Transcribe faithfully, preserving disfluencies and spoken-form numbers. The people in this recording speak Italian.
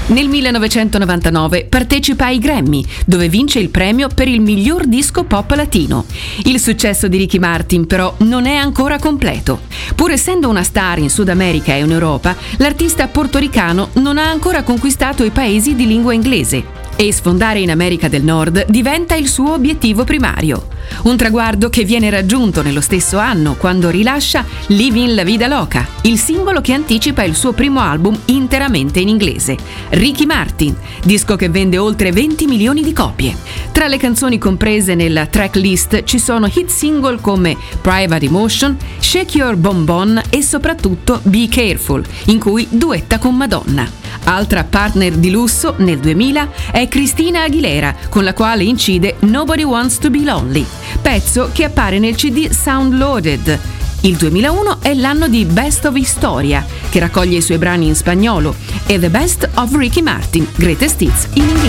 Nel millenovecentonovantanove partecipa ai Grammy, dove vince il premio per il miglior disco pop latino. Il successo di Ricky Martin però non è ancora completo. Pur essendo una star in Sud America e in Europa, l'artista portoricano non ha ancora conquistato i paesi di lingua inglese e sfondare in America del Nord diventa il suo obiettivo primario. Un traguardo che viene raggiunto nello stesso anno quando rilascia Living la Vida Loca, il singolo che anticipa il suo primo album interamente in inglese, Ricky Martin, disco che vende oltre venti milioni di copie. Tra le canzoni comprese nella tracklist ci sono hit single come Private Emotion, Shake Your Bon Bon e soprattutto Be Careful, in cui duetta con Madonna. Altra partner di lusso nel duemila è Christina Aguilera, con la quale incide Nobody Wants to Be Lonely, pezzo che appare nel C D Sound Loaded. Il duemilauno è l'anno di Best of Historia, che raccoglie i suoi brani in spagnolo, e The Best of Ricky Martin, Greatest Hits in inglese.